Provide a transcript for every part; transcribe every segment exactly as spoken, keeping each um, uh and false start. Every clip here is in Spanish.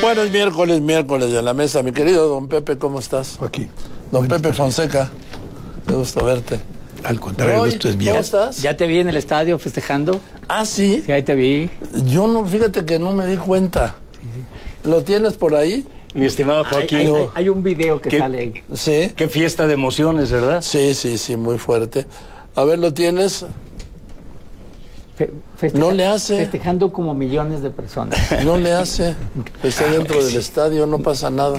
Bueno, es miércoles, miércoles de la mesa. Mi querido don Pepe, ¿cómo estás? Aquí. Don Pepe Fonseca, me gusta verte. Al contrario, Roy, esto es mío. ¿cómo estás? ¿Ya te vi en el estadio festejando? Ah, ¿sí? Sí, ahí te vi. Yo no, fíjate que no me di cuenta. ¿Lo tienes por ahí? Mi estimado Joaquín. Hay, hay- hay un video que ¿Qué? sale ahí. Sí. Qué fiesta de emociones, ¿verdad? Sí, sí, sí, muy fuerte. A ver, ¿lo tienes? Fe- festeja- No le hace. Festejando como millones de personas. No le hace. Está dentro del estadio, no pasa nada.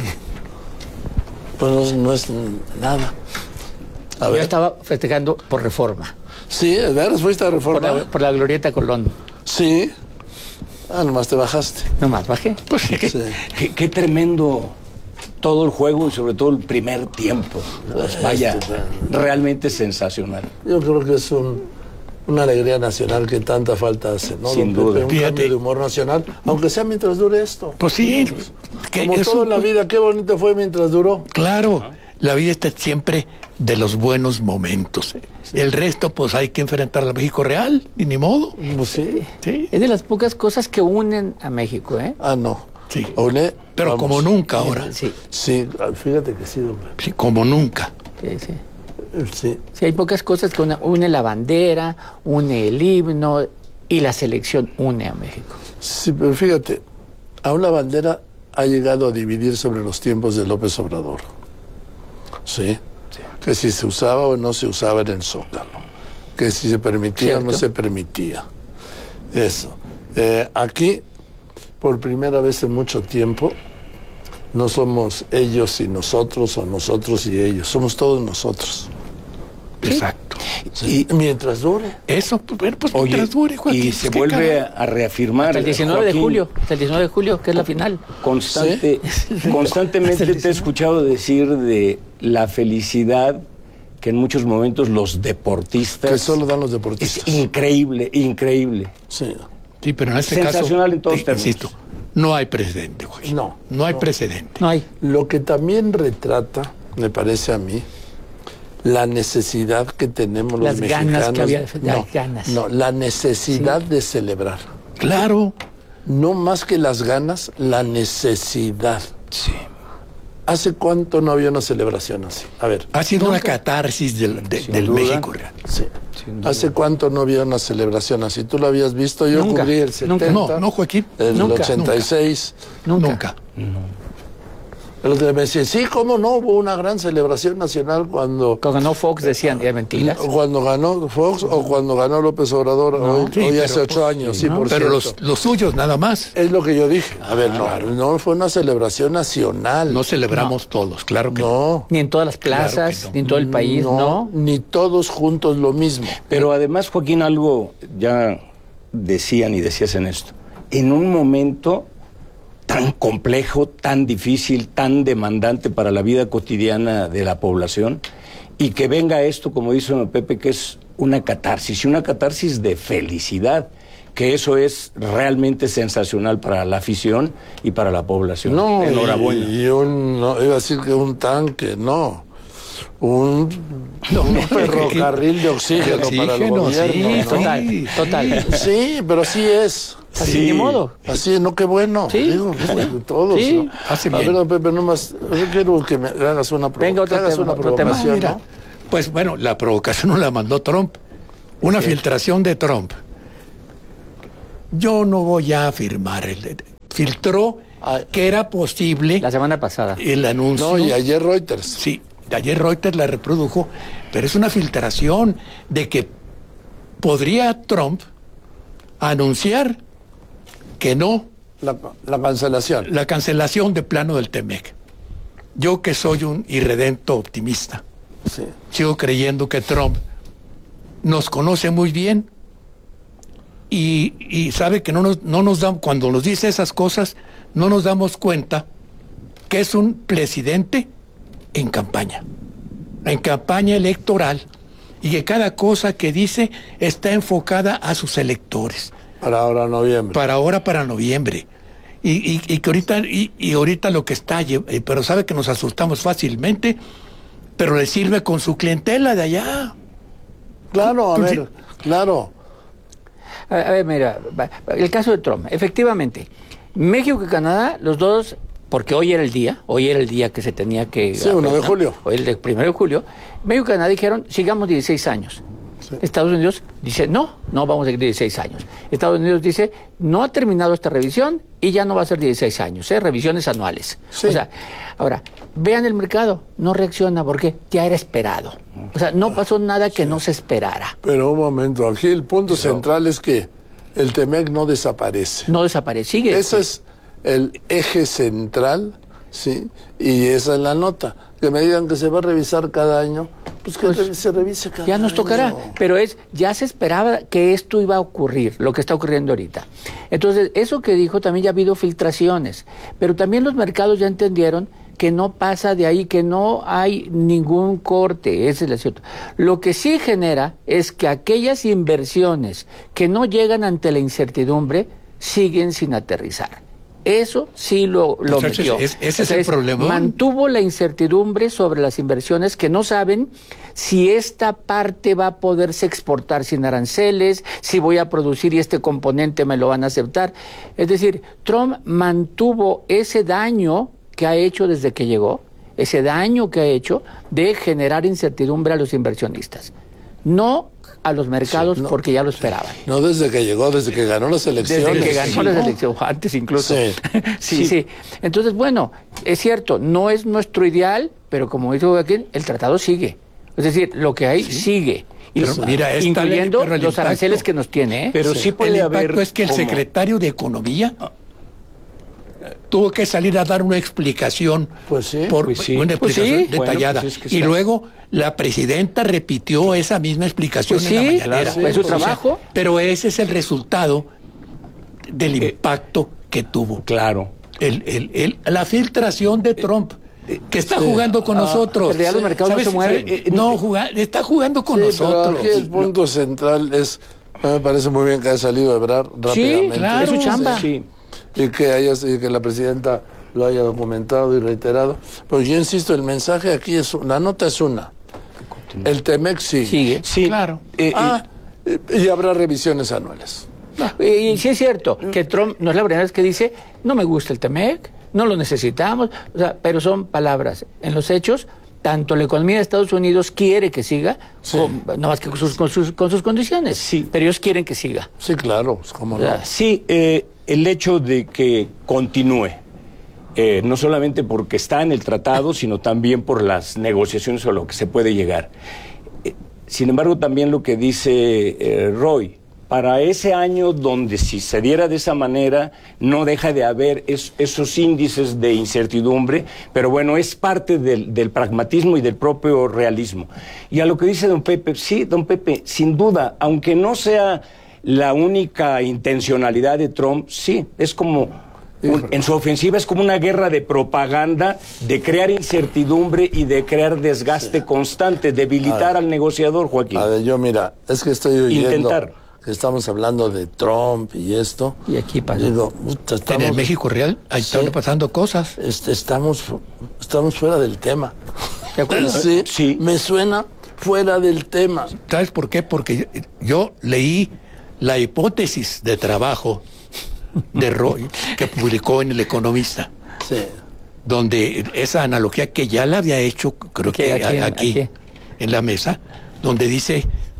Pues no, no es nada. A Yo ver. estaba festejando por Reforma. Sí, ¿de veras fuiste a Por Reforma? la, por la Glorieta Colón. Sí. Ah, nomás te bajaste. Nomás bajé. Pues qué, Sí. qué- qué tremendo todo el juego y sobre todo el primer tiempo. Pues vaya, Estupendo. realmente sensacional. Yo creo que es un, una alegría nacional que tanta falta hace, ¿no? Sin don duda. Pepe? Un Fíjate. cambio de humor nacional, aunque sea mientras dure esto. Pues sí, que Como eso- todo en la vida, qué bonito fue mientras duró. Claro, la vida está siempre de los buenos momentos. El resto, pues hay que enfrentar a México real, y ni modo. Pues sí. Sí, Es de las pocas cosas que unen a México, ¿eh? Ah, no. sí. One, Pero vamos. como nunca ahora. Sí, Sí, fíjate que sí, hombre. Sí, como nunca. sí, sí. Sí. Sí, hay pocas cosas que une, une la bandera, une el himno y la selección une a México. Sí, pero fíjate, aún la bandera ha llegado a dividir sobre los tiempos de López Obrador. Sí. Que si se usaba o no se usaba en el Zócalo. Que si se permitía o no Cierto. se permitía. Eso. Eh, aquí, por primera vez en mucho tiempo, no somos ellos y nosotros o nosotros y ellos. Somos todos nosotros. Exacto. Sí. Y mientras dure. Eso, pues, bueno, pues Oye, mientras dure, Joaquín, y pues, se qué vuelve caray. a reafirmar. Hasta el diecinueve de Joaquín, julio, hasta el diecinueve de julio, que es la final. Constante, constantemente te he escuchado decir de la felicidad que en muchos momentos los deportistas. Que solo dan los Es deportistas. increíble, increíble. Sí. Sí, pero en este caso, Sensacional en todos te- términos. insisto, no hay precedente, Joaquín. No, No hay no. precedente. No hay. Lo que también retrata, me parece a mí, la necesidad que tenemos los Las mexicanos. ganas que había de- las no, ganas. no, la necesidad de celebrar. Claro. No más que las ganas, la necesidad. Sí. ¿Hace cuánto no había una celebración así? A ver. Ha sido una catarsis del, de- Sin del duda. México real. Sí. Sin duda. ¿Hace cuánto no había una celebración así? ¿Tú lo habías visto? Yo Nunca, cubrí el nunca. setenta, No, no, Joaquín. el Nunca, ochenta y seis. Nunca. Nunca. El otro día me decía, sí, ¿cómo no? Hubo una gran celebración nacional cuando... Cuando ganó Fox decían, ya mentiras. Cuando ganó Fox o cuando ganó López Obrador, hoy, Sí, hoy pero, hace ocho pues, años, sí, no, por pero los, cierto. los suyos nada más. Es lo que yo dije. A ver, no, no fue una celebración nacional. No celebramos todos, claro que no. No, Ni en todas las Claro plazas, que no. ni en todo el país, ¿no? ni todos juntos lo mismo. Pero además, Joaquín, algo ya decían y decías en esto. En un momento tan complejo, tan difícil, tan demandante para la vida cotidiana de la población, y que venga esto, como dice don Pepe, que es una catarsis, y una catarsis de felicidad, que eso es realmente sensacional para la afición y para la población. No, enhorabuena. Y, y un, no, iba a decir que un tanque, no. Un, un ferrocarril de oxígeno, para el Oxígeno, gobierno. sí, ¿no? Total, total. Sí, pero así es. Así Sí. ni modo. Así es, no, qué bueno. Sí. Digo, de todos. Sí. ¿no? Hace A bien. ver, don Pepe, nomás, yo quiero que me hagas una, provo- Venga, otro que hagas tema, una otro tema. provocación, Mira, ¿no? pues bueno, la provocación no la mandó Trump. Una filtración de Trump. Yo no voy a afirmar. El, filtró Ay. que era posible La semana pasada. el anuncio. No, y ayer Reuters. Sí, ayer Reuters la reprodujo, pero es una filtración de que podría Trump anunciar que no La, la cancelación. la cancelación de plano del Temec. Yo que soy un irredento optimista, Sí. sigo creyendo que Trump nos conoce muy bien y, y sabe que no nos, no nos da, cuando nos dice esas cosas, no nos damos cuenta que es un presidente en campaña, en campaña electoral, y que cada cosa que dice está enfocada a sus electores, Para ahora noviembre. para ahora, para noviembre. Y, y, y que ahorita, y, y ahorita lo que está, lle- eh, pero sabe que nos asustamos fácilmente, pero le sirve con su clientela de allá. Claro, a Tú ver, sí. claro. A, a ver, mira, va- el caso de Trump, efectivamente, México y Canadá, los dos, porque hoy era el día, hoy era el día que se tenía que... Sí, uno de julio. Hoy el de primero de julio. México y Canadá dijeron, sigamos dieciséis años. Sí. Estados Unidos dice, no, no vamos a seguir dieciséis años. Estados Unidos dice, no ha terminado esta revisión y ya no va a ser dieciséis años, ¿eh? Revisiones anuales. Sí. O sea, ahora, vean el mercado, no reacciona porque ya era esperado. O sea, no pasó nada que sí. no se esperara. Pero un momento, aquí el punto Pero, central es que el Temec no desaparece. No desaparece, sigue. Ese es el eje central, ¿sí? Y esa es la nota. Que me digan que se va a revisar cada año, pues que pues, se revise cada año. Ya nos tocará, pero es, ya se esperaba que esto iba a ocurrir, lo que está ocurriendo ahorita. Entonces, eso que dijo, también ya ha habido filtraciones, pero también los mercados ya entendieron que no pasa de ahí, que no hay ningún corte, ese es el cierto. Lo que sí genera es que aquellas inversiones que no llegan ante la incertidumbre siguen sin aterrizar. Eso sí lo, lo Entonces, metió. Es, ese es el problema. Mantuvo la incertidumbre sobre las inversiones que no saben si esta parte va a poderse exportar sin aranceles, si voy a producir y este componente me lo van a aceptar. Es decir, Trump mantuvo ese daño que ha hecho desde que llegó, ese daño que ha hecho de generar incertidumbre a los inversionistas. No a los mercados sí, no, porque ya lo esperaban. No desde que llegó, desde que ganó las elecciones. Desde que ganó sí, las ¿no? elecciones, antes incluso. Sí. sí, sí, sí. Entonces, bueno, es cierto, no es nuestro ideal, pero como dijo aquí, el tratado sigue. Es decir, lo que hay sí. sigue. Y pero los, mira, incluyendo ley, los aranceles que nos tiene. ¿eh? Pero sí, sí puede el haber... El impacto es que el ¿cómo? secretario de Economía tuvo que salir a dar una explicación, pues sí, por, pues sí. una explicación pues sí. detallada. Bueno, pues es que y luego la presidenta repitió esa misma explicación pues en sí, la mañanera. Claro, pues su trabajo. O sea, pero ese es el resultado del impacto eh, que tuvo. Claro. El, el, el, la filtración de Trump. Que está sí. jugando con ah, nosotros. El los mercados no se mueven. Eh, no, juga, está jugando con sí, nosotros. Pero aquí el punto no. central es, me parece muy bien que haya salido a Ebrard rápidamente. Sí, claro, es su chamba. Sí. Y que, haya, y que la presidenta lo haya documentado y reiterado. Pero yo insisto, el mensaje aquí es, la nota es una. El Temec sigue. Sigue, sí, claro. Eh, ah, y, y habrá revisiones anuales. No. Y, y sí es cierto que Trump no es la primera vez que dice, no me gusta el Temec, no lo necesitamos, o sea, pero son palabras. En los hechos, tanto la economía de Estados Unidos quiere que siga, sí. con, no más que con sus, con, sus, con sus condiciones, sí. pero ellos quieren que siga. Sí, claro, ¿cómo no? O sea, sí, eh, el hecho de que continúe, eh, no solamente porque está en el tratado, sino también por las negociaciones o lo que se puede llegar. Eh, sin embargo, también lo que dice eh, Roy, para ese año donde si se diera de esa manera no deja de haber es, esos índices de incertidumbre, pero bueno, es parte del, del pragmatismo y del propio realismo. Y a lo que dice don Pepe, sí, don Pepe, sin duda, aunque no sea la única intencionalidad de Trump, sí, es como... Un, en su ofensiva es como una guerra de propaganda, de crear incertidumbre y de crear desgaste sí. constante, debilitar ver, al negociador, Joaquín. A ver, yo mira, es que estoy oyendo... Intentar. Estamos hablando de Trump y esto. Y aquí pasa. Digo, estamos, en el México real, ahí sí, están pasando cosas. Este, estamos, estamos fuera del tema. ¿De acuerdo? Sí, sí. Me suena fuera del tema. ¿Sabes por qué? Porque yo, yo leí la hipótesis de trabajo de Roy, que publicó en El Economista. Sí. Donde esa analogía que ya la había hecho, creo que aquí, aquí, aquí en la mesa, donde dice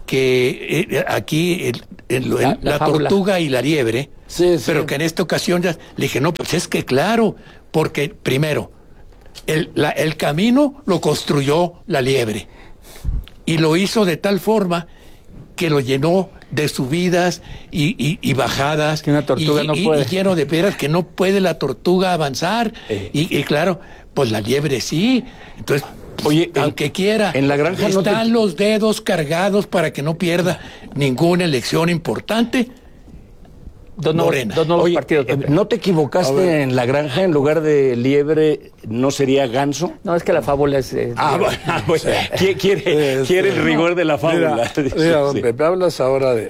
que eh, aquí el, el, la, el, la, la tortuga y la liebre, sí, sí. pero que en esta ocasión ya le dije, no, pues es que claro, porque primero, el, la, el camino lo construyó la liebre y lo hizo de tal forma que lo llenó de subidas y, y, y bajadas, que una tortuga y, no y, puede. y lleno de piedras que no puede la tortuga avanzar, eh. y, y claro, pues la liebre sí, entonces... Oye, aunque en, quiera, en la granja están no te... los dedos cargados para que no pierda ninguna elección importante. Dos nuevos, dos nuevos Oye, partidos. Eh, ¿no te equivocaste en la granja? En lugar de liebre, ¿no sería ganso? No, es que la fábula es... Eh, ah, bueno, pues, sí. quiere, quiere, es, quiere el rigor de la fábula. Mira, mira don sí. Pepe, hablas ahora de,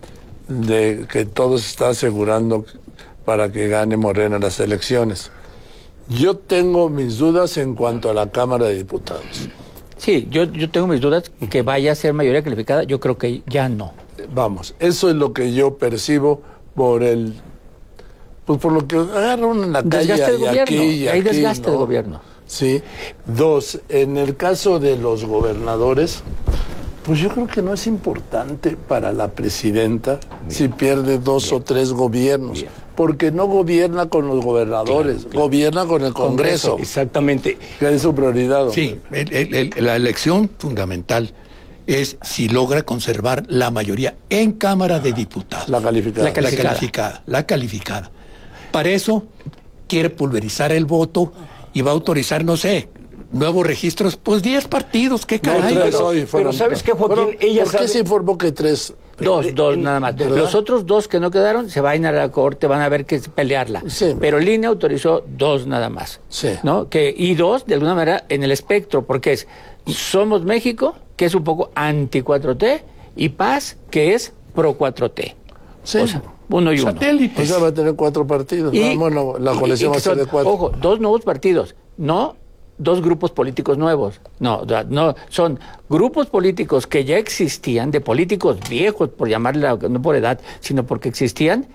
de que todo se está asegurando para que gane Morena las elecciones. Yo tengo mis dudas en cuanto a la Cámara de Diputados. Sí, yo, yo tengo mis dudas que vaya a ser mayoría calificada. Yo creo que ya no. Vamos, eso es lo que yo percibo por el Pues por lo que agarran en la calle Desgaste del y gobierno. aquí y Hay aquí, desgaste ¿no? del gobierno. Sí. Dos, en el caso de los gobernadores, pues yo creo que no es importante para la presidenta bien, si pierde dos bien, o tres gobiernos, bien, porque no gobierna con los gobernadores, claro, claro. gobierna con el Congreso. Congreso. Exactamente. Que es su prioridad. Sí, el, el, el, la elección fundamental es si logra conservar la mayoría en Cámara de Diputados. La calificada. La calificada. La calificada. La calificada. Para eso quiere pulverizar el voto y va a autorizar, no sé, nuevos registros, pues diez partidos, qué caray. No, tres pero, hoy fueron, pero ¿sabes qué, Joaquín? Bueno, ella ¿por qué sabe... se informó que tres? Dos, dos nada más. ¿verdad? Los otros dos que no quedaron se van a ir a la corte, van a ver que pelearla. Sí. Pero el I N E autorizó dos nada más. Sí. ¿No? Que, y dos, de alguna manera, en el espectro, porque es Somos México, que es un poco anti cuatro T, y Paz, que es pro cuatro T. Sí. O sea, uno y uno. Satélites. O sea, va a tener cuatro partidos. Y, no, bueno, la coalición va a ser de cuatro. Ojo, dos nuevos partidos. No dos grupos políticos nuevos. No, no, son grupos políticos que ya existían, de políticos viejos, por llamarla, no por edad, sino porque existían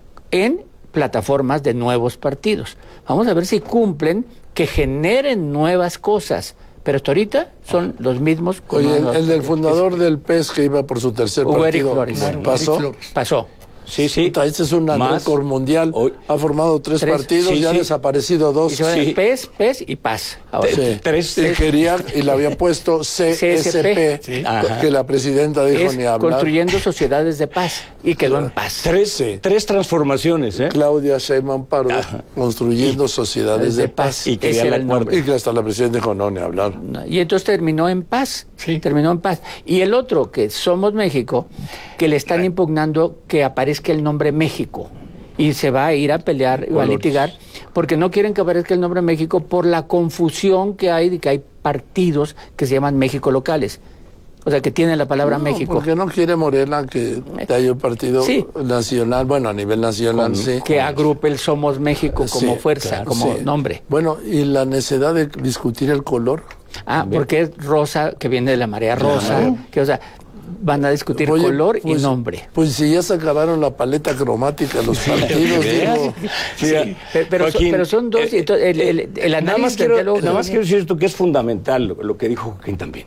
en plataformas de nuevos partidos. Vamos a ver si cumplen, que generen nuevas cosas. Pero hasta ahorita son los mismos. Oye, el, el del fundador del P E S que iba por su tercer Hugo partido, Eric Flores. ¿pasó? Flores. Pasó. Sí, sí. Este es un récord mundial. Hoy, ha formado tres, tres partidos, sí, ya sí. ha desaparecido dos. Y se sí. P E S, P E S y Paz. Ahora. Sí. Tres. Y querían, y le habían puesto C S P, sí. que la presidenta dijo es ni hablar. Construyendo sociedades de paz. Y quedó en paz. Tres, sí. tres transformaciones, ¿eh? Claudia Sheinbaum Pardo, Ajá. construyendo y, sociedades de, de paz. paz. Y que era el y que hasta la presidenta dijo no ni hablar. Y entonces terminó en paz. Sí. Terminó en paz. Y el otro, que Somos México, que le están impugnando que aparezca el nombre México. Y se va a ir a pelear, va a litigar, porque no quieren que aparezca el nombre México por la confusión que hay de que hay partidos que se llaman México locales. O sea, que tienen la palabra no, México. Porque no quiere Morena que haya un partido sí. nacional, bueno, a nivel nacional, Con, sí. Que agrupe el Somos México como sí, fuerza, claro, como sí. nombre. Bueno, y la necesidad de discutir el color. Ah, también. Porque es rosa, que viene de la marea rosa, claro. que, o sea, van a discutir Oye, color pues, y nombre. Pues si ya se acabaron la paleta cromática los partidos, digo. Sí, sí. Pero, pero, Joaquín, son, pero son dos. Eh, y to, el, el, el análisis nada más quiero, nada más quiero decir esto que es fundamental, lo, lo que dijo Joaquín también.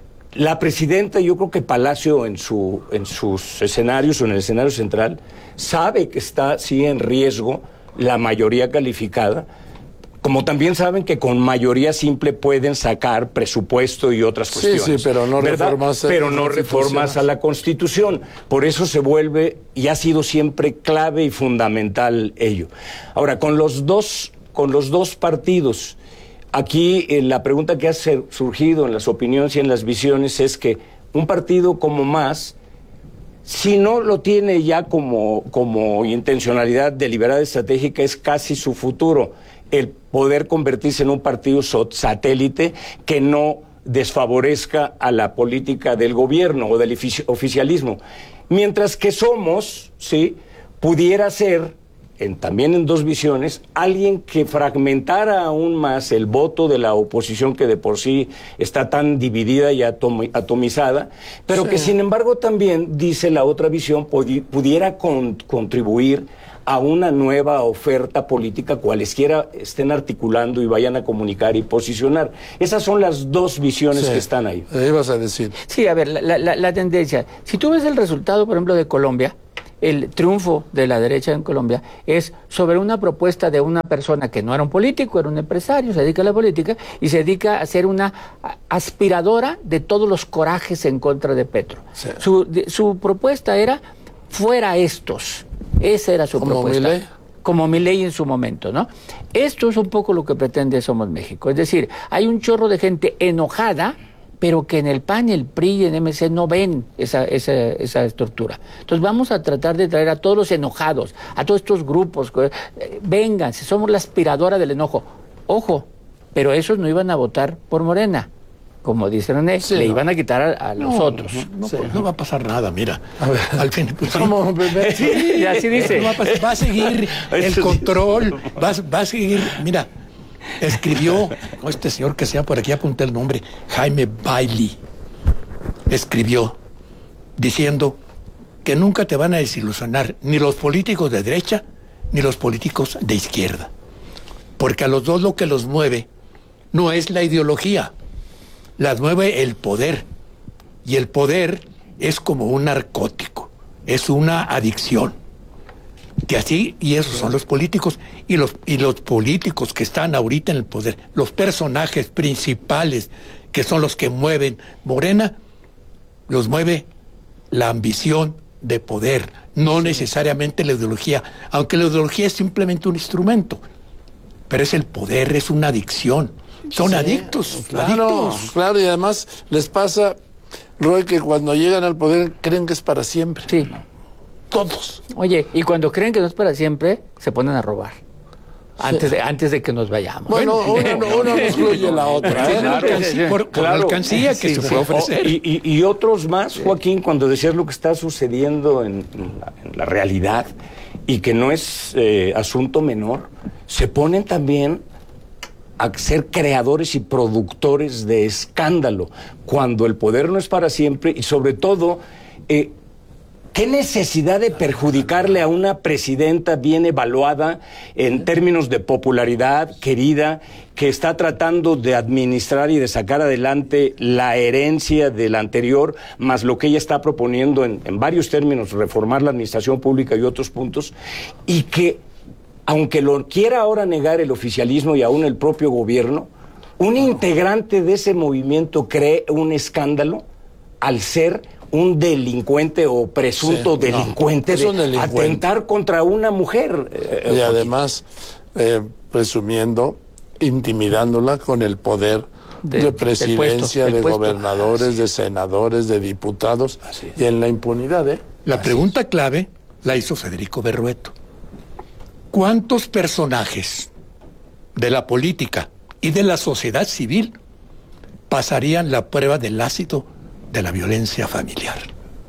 La presidenta, yo creo que Palacio en su en sus escenarios o en el escenario central sabe que está sí en riesgo la mayoría calificada, como también saben que con mayoría simple pueden sacar presupuesto y otras cuestiones. Sí, sí, pero no reformas, pero no reformas a la Constitución. Por eso se vuelve y ha sido siempre clave y fundamental ello. Ahora, con los dos con los dos partidos. Aquí eh, la pregunta que ha surgido en las opiniones y en las visiones es que un partido como Más, si no lo tiene ya como, como intencionalidad deliberada estratégica, es casi su futuro, el poder convertirse en un partido satélite que no desfavorezca a la política del gobierno o del oficialismo. Mientras que Somos, sí, pudiera ser... En, también en dos visiones, alguien que fragmentara aún más el voto de la oposición que de por sí está tan dividida y atom, atomizada, pero sí. que sin embargo también, dice la otra visión, pudi, pudiera con, contribuir a una nueva oferta política, cualesquiera estén articulando y vayan a comunicar y posicionar. Esas son las dos visiones sí. que están ahí. ¿Qué ibas a decir? Sí, a ver, la, la, la tendencia. Si tú ves el resultado, por ejemplo, de Colombia, el triunfo de la derecha en Colombia es sobre una propuesta de una persona que no era un político, era un empresario, se dedica a la política y se dedica a ser una aspiradora de todos los corajes en contra de Petro. Sí. Su, de, su propuesta era fuera estos. Esa era su ¿Como propuesta. Milei? Como Milei en su momento, ¿no? Esto es un poco lo que pretende Somos México. Es decir, hay un chorro de gente enojada, pero que en el P A N, el P R I y en M C no ven esa, esa, esa estructura. Entonces vamos a tratar de traer a todos los enojados, a todos estos grupos, eh, vengan, si somos la aspiradora del enojo. Ojo, pero esos no iban a votar por Morena, como dice René, sí, le no. iban a quitar a, a los no, otros. No, no, sí. pues no va a pasar nada, mira. A ver, al fin, pues, ¿cómo? Sí, así dice. No va, a pasar, va a seguir el control, va, va a seguir, mira. Escribió, este señor que sea por aquí, apunté el nombre, Jaime Bailey, escribió diciendo que nunca te van a desilusionar ni los políticos de derecha ni los políticos de izquierda. Porque a los dos lo que los mueve no es la ideología, las mueve el poder. Y el poder es como un narcótico, es una adicción. Que así, y esos son los políticos, y los, y los políticos que están ahorita en el poder, los personajes principales que son los que mueven Morena, los mueve la ambición de poder, no necesariamente la ideología, aunque la ideología es simplemente un instrumento, pero es el poder, es una adicción, son sí, adictos, claro, adictos. Claro, y además les pasa, Roy, que cuando llegan al poder creen que es para siempre. Sí. Todos. Oye, y cuando creen que no es para siempre, se ponen a robar. Antes, sí. de, antes de que nos vayamos. Bueno, una, una no excluye la otra. ¿eh? Claro, por, por claro. La alcancía que sí, se sí. puede ofrecer. Y, y, y otros más, Joaquín, cuando decías lo que está sucediendo en, en, la, en la realidad y que no es eh, asunto menor, se ponen también a ser creadores y productores de escándalo, cuando el poder no es para siempre y sobre todo... Eh, ¿Qué necesidad de perjudicarle a una presidenta bien evaluada en términos de popularidad, querida, que está tratando de administrar y de sacar adelante la herencia del anterior, más lo que ella está proponiendo en, en varios términos, reformar la administración pública y otros puntos, y que, aunque lo quiera ahora negar el oficialismo y aún el propio gobierno, un integrante de ese movimiento cree un escándalo al ser un delincuente o presunto sí, delincuente, no, de delincuente atentar contra una mujer. Eh, y además, eh, presumiendo, intimidándola con el poder de, de presidencia, puesto, de puesto. gobernadores, de senadores, de diputados, y en la impunidad. ¿eh? La Así pregunta es. clave la hizo Federico Berrueto. ¿Cuántos personajes de la política y de la sociedad civil pasarían la prueba del ácido de la violencia familiar?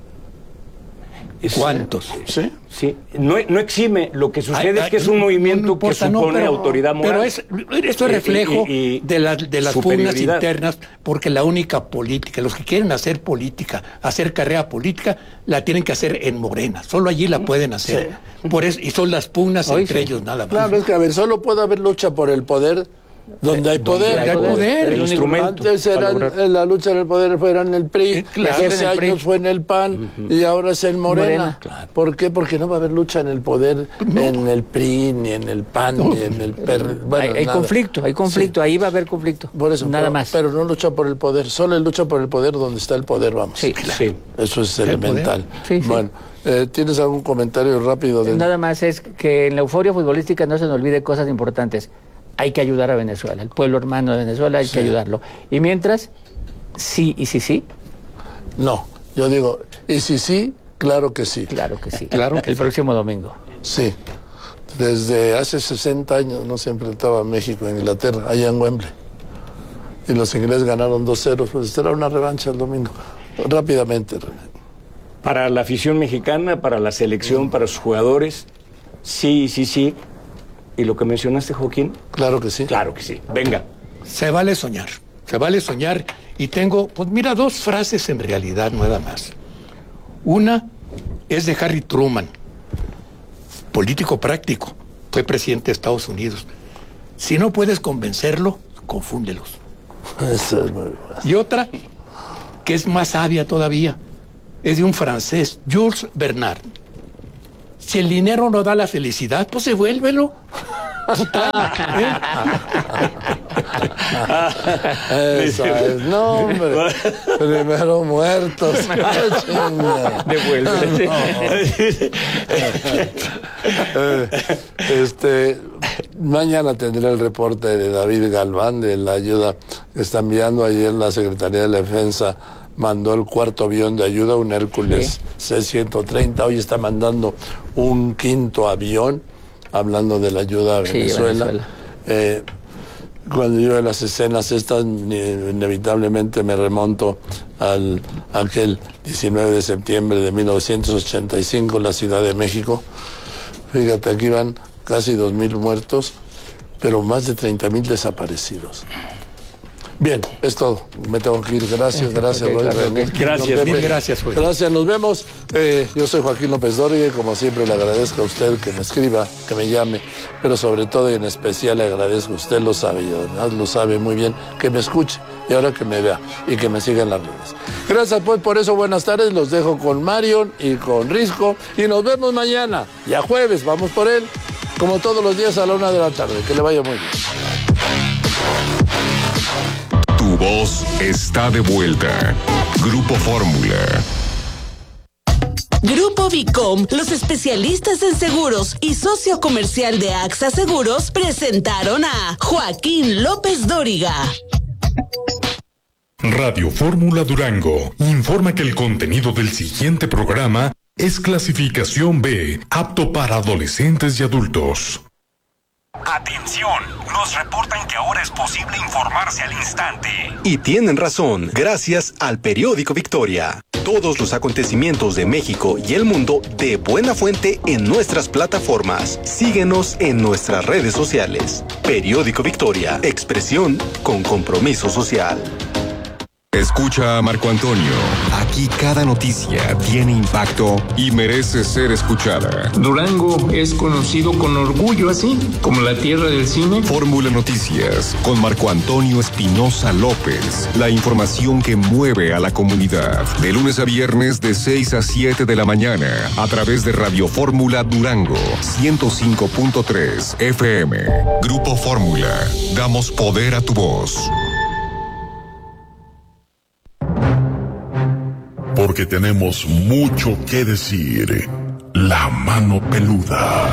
¿Cuántos? Sí, sí. No, no exime. Lo que sucede ay, ay, es que es un movimiento no importa, que supone no, pero, autoridad moral. Pero es, esto es reflejo y, y, y de, la, de las pugnas internas, porque la única política, los que quieren hacer política, hacer carrera política, la tienen que hacer en Morena. Solo allí la pueden hacer. Sí. Por eso, y son las pugnas Hoy entre sí. ellos, nada más. Claro, es que a ver, solo puede haber lucha por el poder donde hay poder, donde hay poder, poder el instrumento. Antes era el, la lucha del poder fue en el P R I, claro, hace años P R I. Fue en el P A N uh-huh. y ahora es en Morena. Morena. Claro. ¿Por qué? Porque no va a haber lucha en el poder no. en el P R I, ni en el P A N, no. ni en el P R I. Bueno, hay, hay conflicto, hay conflicto, sí. ahí va a haber conflicto. Por eso, nada pero, más. Pero no lucha por el poder, solo es lucha por el poder donde está el poder, vamos. Sí, claro. sí. Eso es el elemental. Sí, sí. Bueno, eh, ¿tienes algún comentario rápido? Del... Nada más es que en la euforia futbolística no se nos olvide cosas importantes. Hay que ayudar a Venezuela, el pueblo hermano de Venezuela, hay sí. que ayudarlo. Y mientras, sí y sí, sí. No, yo digo, y sí, sí, claro que sí. Claro que sí. Claro que el sí. próximo domingo. Sí. Desde hace sesenta años no se enfrentaba México a Inglaterra, allá en Wembley. Y los ingleses ganaron dos cero, pues será una revancha el domingo. Rápidamente. Para la afición mexicana, para la selección, mm. para sus jugadores, sí, sí, sí. ¿Y lo que mencionaste, Joaquín? Claro que sí. Claro que sí. Venga. Se vale soñar. Se vale soñar. Y tengo, pues mira, dos frases en realidad, nada más. Una es de Harry Truman, político práctico. Fue presidente de Estados Unidos. Si no puedes convencerlo, confúndelos. Eso es muy bueno. Y otra, que es más sabia todavía, es de un francés, Jules Bernard. Si el dinero no da la felicidad, pues devuélvelo. Esa es, no, hombre. Primero muertos. Devuélvelo. No. Este, mañana tendré el reporte de David Galván de la ayuda que está enviando. Ayer la Secretaría de la Defensa mandó el cuarto avión de ayuda, un Hércules sí. C ciento treinta. Hoy está mandando un quinto avión, hablando de la ayuda a Venezuela. Sí, Venezuela. Eh, cuando yo veo las escenas estas, inevitablemente me remonto al aquel diecinueve de septiembre de mil novecientos ochenta y cinco, la Ciudad de México. Fíjate, aquí van casi dos mil muertos, pero más de treinta mil desaparecidos. Bien, es todo. Me tengo que ir. Gracias, gracias, Okay, Roy, claro, René. okay. Gracias, Bien, gracias, Joel. Gracias, nos vemos. Eh, yo soy Joaquín López Dóriga y como siempre le agradezco a usted que me escriba, que me llame, pero sobre todo y en especial le agradezco, usted lo sabe y además lo sabe muy bien, que me escuche y ahora que me vea y que me siga en las redes. Gracias pues por eso, buenas tardes, los dejo con Marion y con Risco y nos vemos mañana, ya jueves, vamos por él, como todos los días a la una de la tarde. Que le vaya muy bien. Tu voz está de vuelta. Grupo Fórmula. Grupo Vicom, los especialistas en seguros y socio comercial de AXA Seguros, presentaron a Joaquín López Dóriga. Radio Fórmula Durango informa que el contenido del siguiente programa es clasificación B, apto para adolescentes y adultos. Atención, nos reportan que ahora es posible informarse al instante. Y tienen razón, gracias al periódico Victoria. Todos los acontecimientos de México y el mundo de buena fuente en nuestras plataformas. Síguenos en nuestras redes sociales. Periódico Victoria, expresión con compromiso social. Escucha a Marco Antonio. Aquí cada noticia tiene impacto y merece ser escuchada. Durango es conocido con orgullo así, como la tierra del cine. Fórmula Noticias con Marco Antonio Espinosa López. La información que mueve a la comunidad. De lunes a viernes de seis a siete de la mañana a través de Radio Fórmula Durango ciento cinco punto tres F M. Grupo Fórmula. Damos poder a tu voz. Porque tenemos mucho que decir. La mano peluda.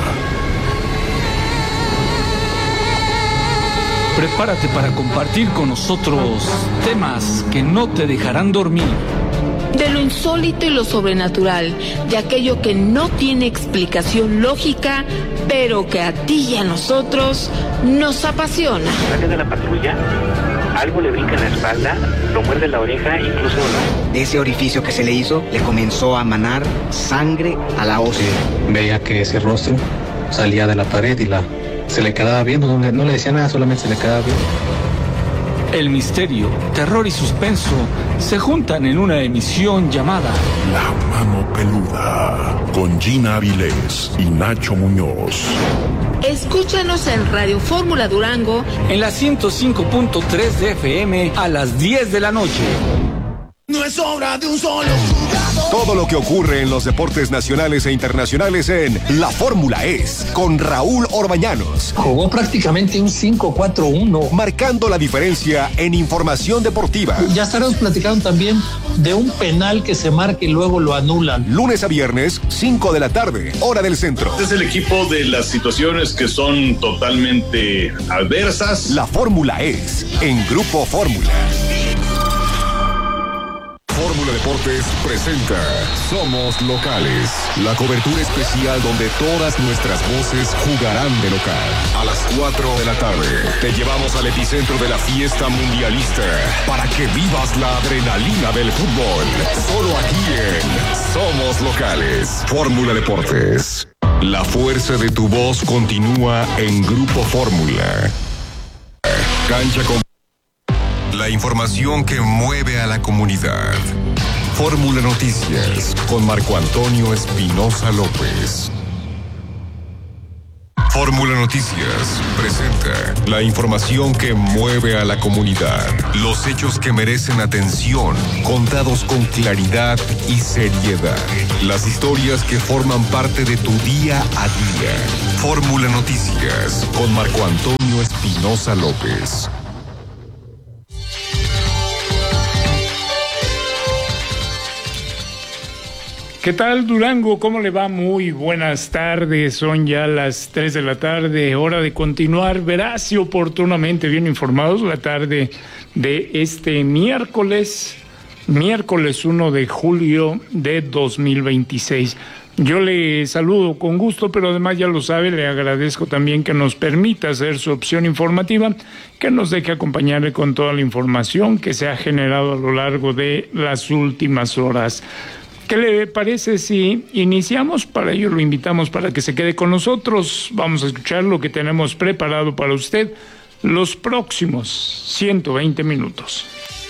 Prepárate para compartir con nosotros temas que no te dejarán dormir. De lo insólito y lo sobrenatural, de aquello que no tiene explicación lógica, pero que a ti y a nosotros nos apasiona. Sale de la patrulla, algo le brinca en la espalda, lo muerde la oreja, incluso... De ese orificio que se le hizo, le comenzó a manar sangre a la ósea. Veía que ese rostro salía de la pared y la se le quedaba viendo, no, no le decía nada, solamente se le quedaba viendo. El misterio, terror y suspenso se juntan en una emisión llamada La Mano Peluda, con Gina Avilés y Nacho Muñoz. Escúchanos en Radio Fórmula Durango en la ciento cinco punto tres de F M a las diez de la noche. No es obra de un solo jugador. Todo lo que ocurre en los deportes nacionales e internacionales en La Fórmula Es, con Raúl Orbañanos. Jugó prácticamente un cinco cuatro uno. Marcando la diferencia en información deportiva. Ya estaremos platicando también de un penal que se marca y luego lo anulan. Lunes a viernes, cinco de la tarde, hora del centro. Este es el equipo de las situaciones que son totalmente adversas. La Fórmula Es, en Grupo Fórmula. Fórmula Deportes presenta Somos Locales, la cobertura especial donde todas nuestras voces jugarán de local. A las cuatro de la tarde te llevamos al epicentro de la fiesta mundialista para que vivas la adrenalina del fútbol. Solo aquí en Somos Locales. Fórmula Deportes. La fuerza de tu voz continúa en Grupo Fórmula. Cancha con la información que mueve a la comunidad. Fórmula Noticias con Marco Antonio Espinosa López. Fórmula Noticias presenta la información que mueve a la comunidad. Los hechos que merecen atención, contados con claridad y seriedad. Las historias que forman parte de tu día a día. Fórmula Noticias con Marco Antonio Espinosa López. ¿Qué tal, Durango? ¿Cómo le va? Muy buenas tardes. Son ya las tres de la tarde, hora de continuar veraz y oportunamente bien informados la tarde de este miércoles, miércoles uno de julio de dos mil veintiséis. Yo le saludo con gusto, pero además ya lo sabe, le agradezco también que nos permita hacer su opción informativa, que nos deje acompañarle con toda la información que se ha generado a lo largo de las últimas horas. ¿Qué le parece si iniciamos? Para ello lo invitamos para que se quede con nosotros. Vamos a escuchar lo que tenemos preparado para usted. los próximos ciento veinte minutos.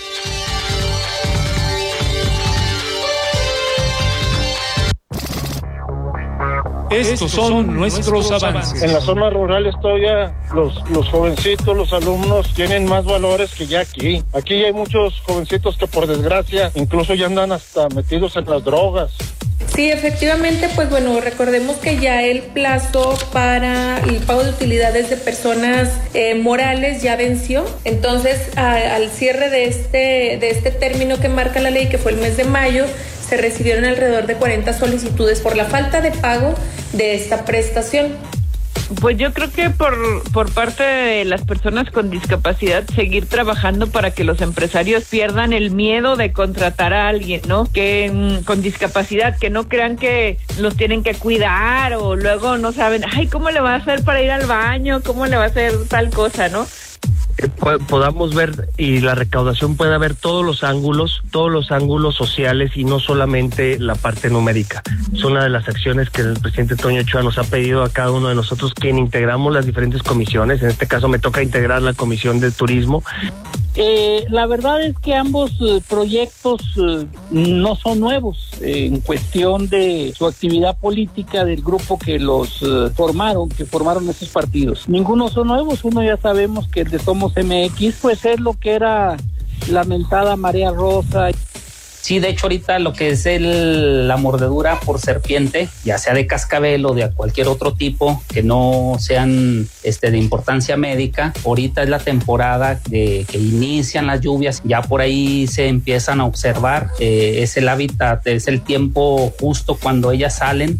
Estos son nuestros avances. En las zonas rurales todavía los, los jovencitos, los alumnos tienen más valores que ya aquí. Aquí hay muchos jovencitos que por desgracia incluso ya andan hasta metidos en las drogas. Sí, efectivamente, pues bueno, recordemos que ya el plazo para el pago de utilidades de personas eh, morales ya venció. Entonces, a, al cierre de este, de este término que marca la ley, que fue el mes de mayo, se recibieron alrededor de cuarenta solicitudes por la falta de pago de esta prestación. Pues yo creo que por, por parte de las personas con discapacidad, seguir trabajando para que los empresarios pierdan el miedo de contratar a alguien, ¿no? Que mmm, con discapacidad, que no crean que los tienen que cuidar o luego no saben, ay, ¿cómo le va a hacer para ir al baño? ¿Cómo le va a hacer tal cosa, no? Eh, podamos ver y la recaudación pueda ver todos los ángulos, todos los ángulos sociales y no solamente la parte numérica. Es una de las acciones que el presidente Toño Ochoa nos ha pedido a cada uno de nosotros, quien integramos las diferentes comisiones. En este caso me toca integrar la comisión de turismo. Eh, la verdad es que ambos eh, proyectos eh, no son nuevos eh, en cuestión de su actividad política del grupo que los eh, formaron, que formaron esos partidos. Ninguno son nuevos, uno ya sabemos que el de Somos M X pues es lo que era la mentada Marea Rosa. Sí, de hecho ahorita lo que es el, la mordedura por serpiente, ya sea de cascabel o de cualquier otro tipo que no sean este, de importancia médica, ahorita es la temporada de que inician las lluvias, ya por ahí se empiezan a observar, eh, es el hábitat, es el tiempo justo cuando ellas salen.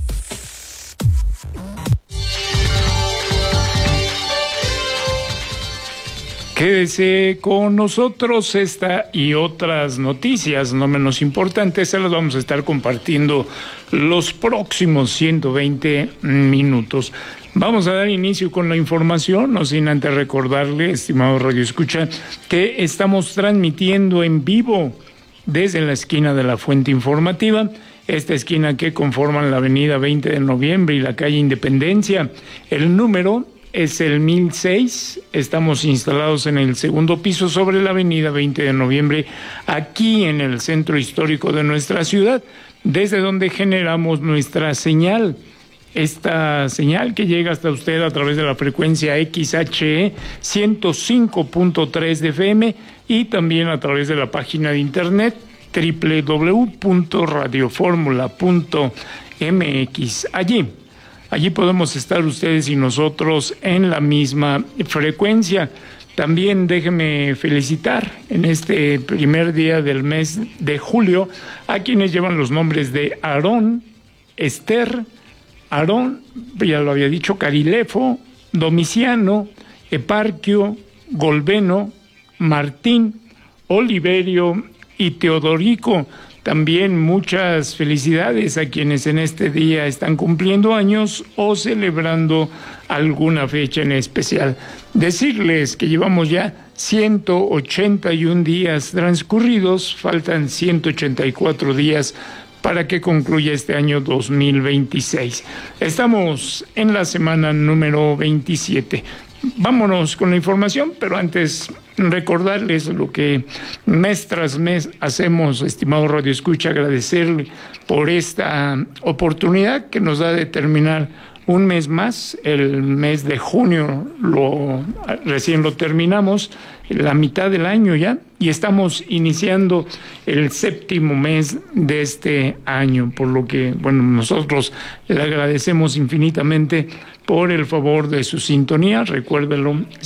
Quédese con nosotros, esta y otras noticias no menos importantes, se las vamos a estar compartiendo los próximos ciento veinte minutos. Vamos a dar inicio con la información, no sin antes recordarle, estimado Radio Escucha, que estamos transmitiendo en vivo desde la esquina de la Fuente Informativa, esta esquina que conforman la avenida veinte de noviembre y la calle Independencia. El número es el mil seis, estamos instalados en el segundo piso sobre la avenida veinte de noviembre, aquí en el centro histórico de nuestra ciudad, desde donde generamos nuestra señal. Esta señal que llega hasta usted a través de la frecuencia X H E ciento cinco punto tres de F M y también a través de la página de internet doble u doble u doble u punto radio fórmula punto m x. Allí Allí podemos estar ustedes y nosotros en la misma frecuencia. También déjenme felicitar en este primer día del mes de julio a quienes llevan los nombres de Aarón, Esther, Aarón, ya lo había dicho, Carilefo, Domiciano, Eparquio, Golbeno, Martín, Oliverio y Teodorico. También muchas felicidades a quienes en este día están cumpliendo años o celebrando alguna fecha en especial. Decirles que llevamos ya ciento ochenta y un días transcurridos, faltan ciento ochenta y cuatro días para que concluya este año dos mil veintiséis. Estamos en la semana número veintisiete. Vámonos con la información, pero antes recordarles lo que mes tras mes hacemos, estimado Radio Escucha, agradecerle por esta oportunidad que nos da de terminar un mes más, el mes de junio lo recién lo terminamos, la mitad del año ya, y estamos iniciando el séptimo mes de este año, por lo que, bueno, nosotros le agradecemos infinitamente por el favor de su sintonía, recuérdelo.